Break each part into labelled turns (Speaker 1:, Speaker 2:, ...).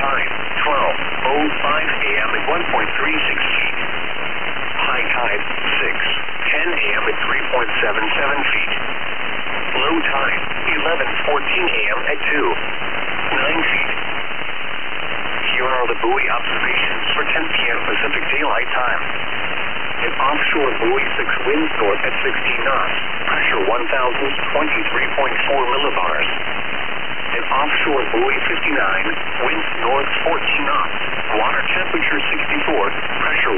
Speaker 1: tide, 12:05 a.m. at 1.36 feet. High tide, 6:10 a.m. at 3.77 feet. Low tide, 11:14 a.m. at 2.9 feet. Here are the buoy observations for 10 p.m. Pacific Daylight Time. An offshore buoy 6 winds north at 16 knots, pressure 1,023.4 millibars. An offshore buoy 59, winds north 14 knots, water temperature 64, pressure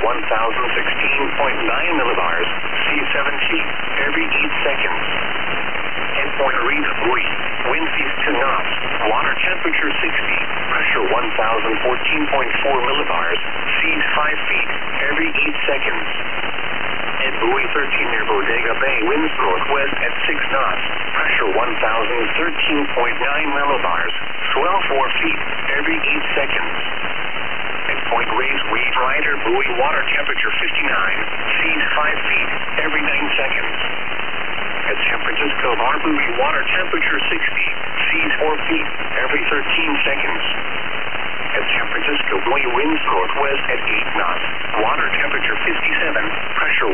Speaker 1: 1,016.9 millibars, sea 7 feet, every 8 seconds. Endpoint Reef buoy, winds east 2 knots, water temperature 60, pressure 1,014.4 millibars, seas 5 feet, every 8 seconds. At buoy 13 near Bodega Bay, winds northwest at 6 knots, pressure 1,013.9 millibars, swell 4 feet, every 8 seconds. At Point Reyes Wave Rider buoy, water temperature 59, seas 5 feet, every 9 seconds. At San Francisco Bar buoy, water temperature 60, seas 4 feet, every 13 seconds. At San Francisco buoy, winds northwest at 8 knots, water temperature 57, pressure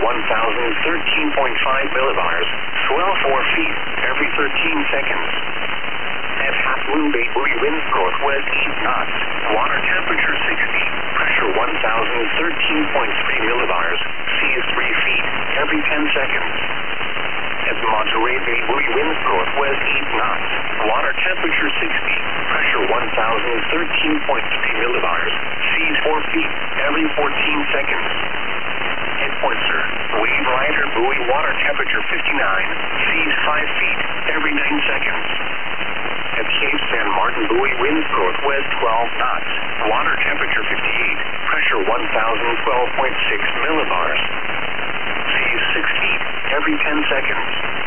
Speaker 1: 1,013.5 millibars, swell 4 feet, every 13 seconds. At Half Moon Bay buoy, winds northwest 8 knots, water temperature 60, pressure 1,013.3 millibars, seas 3 feet, every 10 seconds. At Monterey Bay buoy, winds northwest 8 knots, water temperature 60, pressure 1,013.3 millibars, seas 4 feet, every 14 seconds. At Point Sur, Wave Rider buoy, water temperature 59, seas 5 feet, every 9 seconds. At Cape San Martin buoy, winds northwest 12 knots, water temperature 58, pressure 1,012.6 millibars, seas 6 feet, every 10 seconds.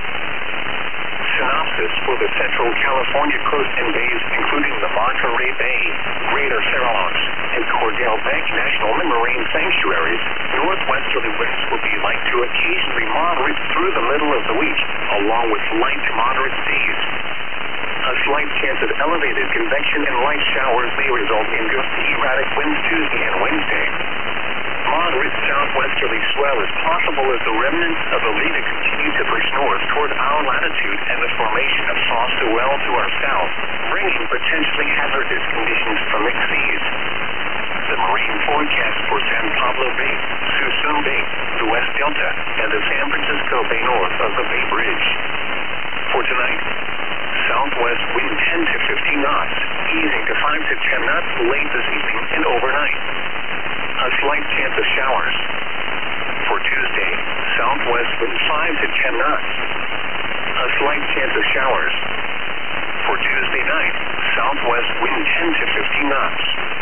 Speaker 1: Synopsis for the Central California coast and bays, including the Monterey Bay, Greater Farallones, and Cordell Bank National Marine Sanctuaries, northwesterly winds will be light to occasionally moderate through the middle of the week, along with light to moderate seas. A slight chance of elevated convection and light showers may result in gusty erratic winds Tuesday and Wednesday. Moderate southwesterly swell is possible as the remnants of Alita continue to push north toward our latitude and the formation of Foster-Well to our south, bringing potentially hazardous conditions from mixed seas. The marine forecast for San Pablo Bay, Suisun Bay, the West Delta, and the San Francisco Bay north of the Bay Bridge. For tonight, southwest wind 10 to 15 knots, easing to 5 to 10 knots late this evening and overnight. A slight chance of showers. For Tuesday, southwest wind 5 to 10 knots. A slight chance of showers. For Tuesday night, southwest wind 10 to 15 knots.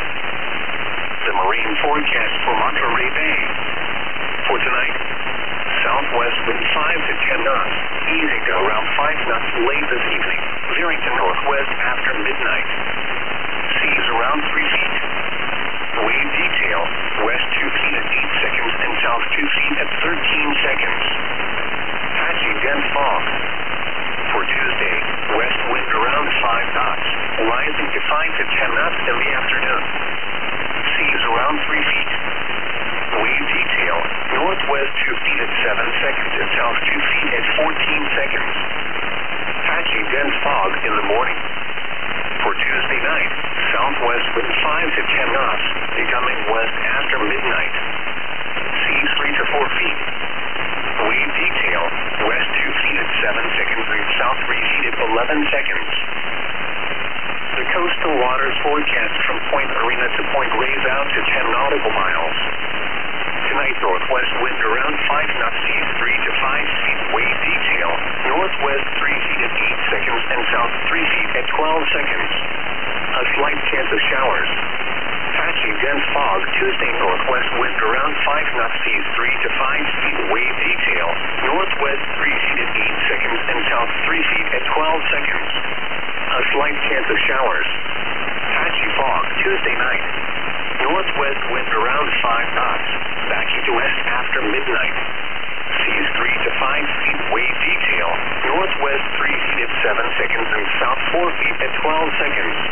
Speaker 1: The marine forecast for Monterey Bay. For tonight, southwest wind 5 to 10 knots, easing to around 5 knots late this evening, veering to northwest after midnight. Seas around 3 feet. Wave detail, west 2 feet at 8 seconds and south 2 feet at 13 seconds. Patchy dense fog. For Tuesday, west wind around 5 knots, rising to 5 to 10 knots in the afternoon. Seas around 3 feet. Wave detail, northwest 2 feet at 7 seconds and south 2 feet at 14 seconds. Patchy dense fog in the morning. For Tuesday night, southwest wind 5 to 10 knots, becoming west after midnight. Seas 3 to 4 feet. Wave detail, west 2 feet at 7 seconds and south 3 feet at 11 seconds. The coastal waters forecast from Point Arena to Point Reyes out to 10 nautical miles. Tonight, northwest wind around 5 knots, seas 3 to 5 feet. Wave detail, northwest 3 feet at 8 seconds and south 3 feet at 12 seconds. A slight chance of showers. Patchy dense fog. Tuesday, northwest wind around 5 knots, seas 3 to 5 feet. Wave detail, northwest 3 feet at 8 seconds and south 3 feet at 12 seconds. A slight chance of showers. Patchy fog. Tuesday night. Northwest wind around 5 knots, backing to west after midnight. Seas 3 to 5 feet. Wave detail, northwest 3 feet at 7 seconds and south 4 feet at 12 seconds.